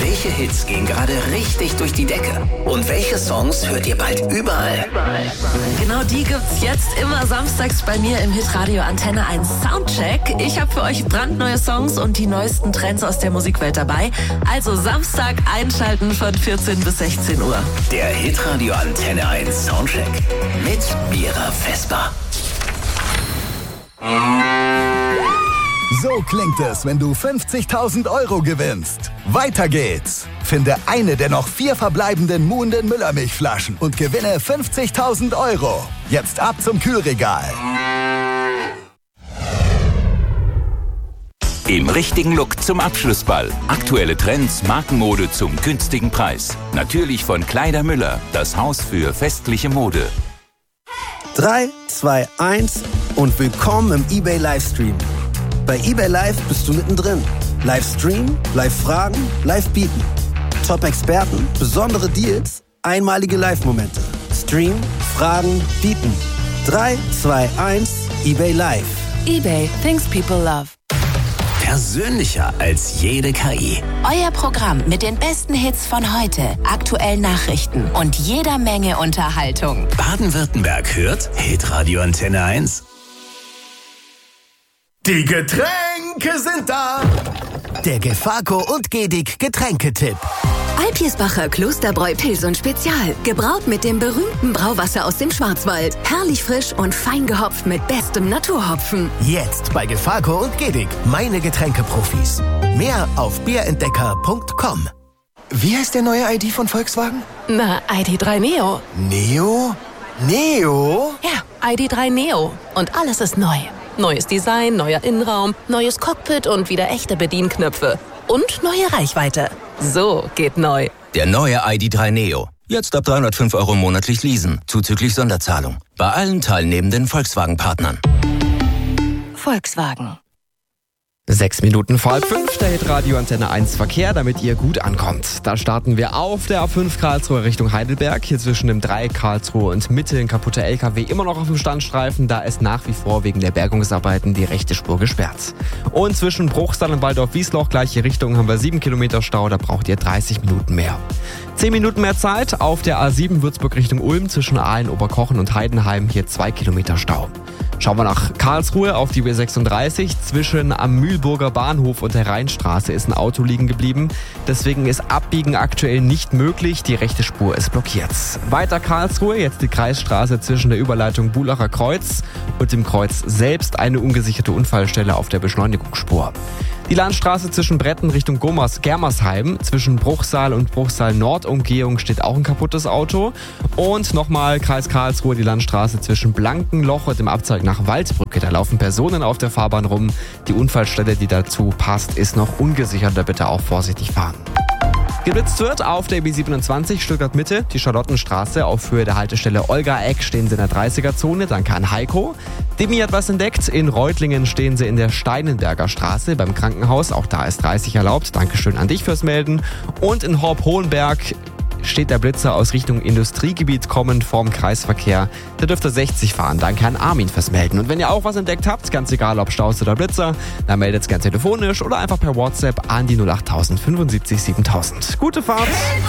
Welche Hits gehen gerade richtig durch die Decke? Und welche Songs hört ihr bald überall? Genau die gibt's jetzt immer samstags bei mir im Hitradio Antenne 1 Soundcheck. Ich habe für euch brandneue Songs und die neuesten Trends aus der Musikwelt dabei. Also Samstag einschalten von 14 bis 16 Uhr. Der Hitradio Antenne 1 Soundcheck mit Mira Vesper. So klingt es, wenn du 50.000 € gewinnst. Weiter geht's. Finde eine der noch 4 verbleibenden Muhnden Müllermilchflaschen und gewinne 50.000 €. Jetzt ab zum Kühlregal. Im richtigen Look zum Abschlussball. Aktuelle Trends, Markenmode zum günstigen Preis. Natürlich von Kleider Müller, das Haus für festliche Mode. 3, 2, 1 und willkommen im eBay Livestream. Bei eBay Live bist du mittendrin. Livestream, Live-Fragen, Live-Bieten. Top-Experten, besondere Deals, einmalige Live-Momente. Stream, Fragen, Bieten. 3, 2, 1, eBay Live. eBay, things people love. Persönlicher als jede KI. Euer Programm mit den besten Hits von heute, aktuellen Nachrichten und jeder Menge Unterhaltung. Baden-Württemberg hört Hitradio Antenne 1. Die Getränke sind da. Der Gefaco und Gedig Getränketipp. Alpirsbacher Klosterbräu Pilsen Spezial. Gebraut mit dem berühmten Brauwasser aus dem Schwarzwald. Herrlich frisch und fein gehopft mit bestem Naturhopfen. Jetzt bei Gefaco und Gedig. Meine Getränkeprofis. Mehr auf bierentdecker.com. Wie heißt der neue ID von Volkswagen? Na, ID3 Neo. Neo? Neo? Ja, ID3 Neo. Und alles ist neu. Neues Design, neuer Innenraum, neues Cockpit und wieder echte Bedienknöpfe. Und neue Reichweite. So geht neu. Der neue ID3 Neo. Jetzt ab 305 € monatlich leasen, zuzüglich Sonderzahlung. Bei allen teilnehmenden Volkswagen-Partnern. Volkswagen. 6 Minuten vor 4:30, der Hitradio Antenne 1 Verkehr, damit ihr gut ankommt. Da starten wir auf der A5 Karlsruhe Richtung Heidelberg. Hier zwischen dem Dreieck Karlsruhe und Mitte ein kaputter LKW immer noch auf dem Standstreifen. Da ist nach wie vor wegen der Bergungsarbeiten die rechte Spur gesperrt. Und zwischen Bruchsal und Waldorf-Wiesloch, gleiche Richtung, haben wir 7 Kilometer Stau. Da braucht ihr 30 Minuten mehr. 10 Minuten mehr Zeit auf der A7 Würzburg Richtung Ulm zwischen Aalen, Oberkochen und Heidenheim. Hier 2 Kilometer Stau. Schauen wir nach Karlsruhe auf die B36. Zwischen am Mühlburger Bahnhof und der Rheinstraße ist ein Auto liegen geblieben. Deswegen ist Abbiegen aktuell nicht möglich. Die rechte Spur ist blockiert. Weiter Karlsruhe, jetzt die Kreisstraße zwischen der Überleitung Buhlacher Kreuz und dem Kreuz selbst. Eine ungesicherte Unfallstelle auf der Beschleunigungsspur. Die Landstraße zwischen Bretten Richtung Germersheim, zwischen Bruchsal und Bruchsal-Nord-Umgehung steht auch ein kaputtes Auto. Und nochmal Kreis Karlsruhe, die Landstraße zwischen Blankenloch und dem Abzweig nach Waldbrücke. Da laufen Personen auf der Fahrbahn rum. Die Unfallstelle, die dazu passt, ist noch ungesichert. Da bitte auch vorsichtig fahren. Geblitzt wird auf der B27 Stuttgart Mitte, die Charlottenstraße. Auf Höhe der Haltestelle Olga-Eck stehen sie in der 30er-Zone. Danke an Heiko. Demi hat was entdeckt. In Reutlingen stehen sie in der Steinenberger Straße beim Krankenhaus. Auch da ist 30 erlaubt. Dankeschön an dich fürs Melden. Und in Horb-Hohenberg steht der Blitzer aus Richtung Industriegebiet kommend vorm Kreisverkehr. Der dürfte 60 fahren. Danke an Armin fürs Melden. Und wenn ihr auch was entdeckt habt, ganz egal ob Staus oder Blitzer, dann meldet es gern telefonisch oder einfach per WhatsApp an die 08000 75 7000. Gute Fahrt!